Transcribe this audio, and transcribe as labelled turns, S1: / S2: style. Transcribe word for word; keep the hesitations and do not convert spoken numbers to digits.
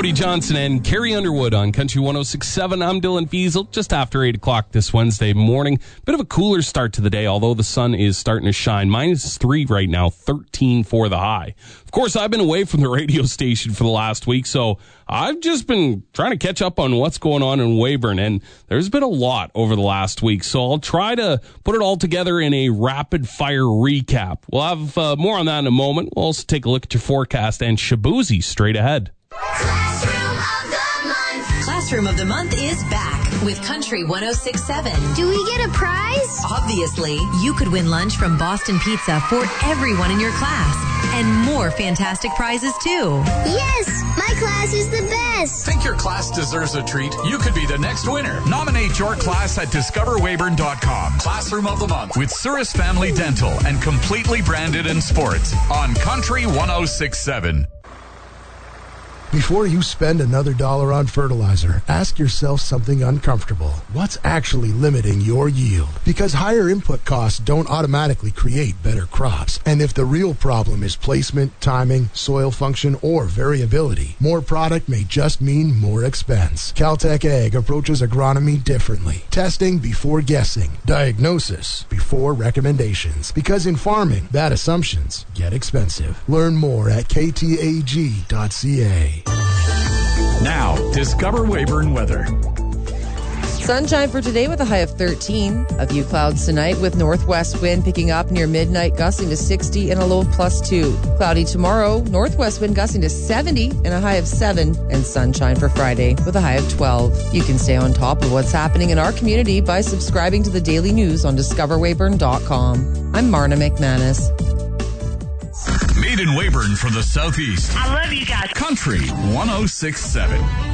S1: Cody Johnson and Carrie Underwood on Country one oh six point seven. I'm Dylan Fiesel, just after eight o'clock this Wednesday morning. Bit of a cooler start to the day, although the sun is starting to shine. Minus three right now, thirteen for the high. Of course, I've been away from the radio station for the last week, so I've just been trying to catch up on what's going on in Weyburn, and there's been a lot over the last week, so I'll try to put it all together in a rapid-fire recap. We'll have uh, more on that in a moment. We'll also take a look at your forecast and Shabuzi straight ahead.
S2: Classroom of the Month.
S3: Classroom of the Month is back with Country one oh six point seven.
S2: Do we get a prize?
S3: Obviously, you could win lunch from Boston Pizza for everyone in your class. And more fantastic prizes, too.
S2: Yes! My class is the best!
S4: Think your class deserves a treat? You could be the next winner. Nominate your class at discover weyburn dot com. Classroom of the Month with Cirrus Family Dental and completely branded in sports on Country one oh six point seven.
S5: Before you spend another dollar on fertilizer, ask yourself something uncomfortable. What's actually limiting your yield? Because higher input costs don't automatically create better crops. And if the real problem is placement, timing, soil function, or variability, more product may just mean more expense. Caltech Ag approaches agronomy differently. Testing before guessing. Diagnosis before recommendations. Because in farming, bad assumptions get expensive. Learn more at k t a g dot c a.
S4: Now, Discover Weyburn weather.
S6: Sunshine for today with a high of thirteen. A few clouds tonight with northwest wind picking up near midnight, gusting to sixty and a low of plus two. Cloudy tomorrow, northwest wind gusting to seventy and a high of seven. And sunshine for Friday with a high of twelve. You can stay on top of what's happening in our community by subscribing to the daily news on discover weyburn dot com. I'm Marna McManus.
S4: Made in Weyburn for the Southeast.
S7: I love you guys.
S4: Country one oh six point seven.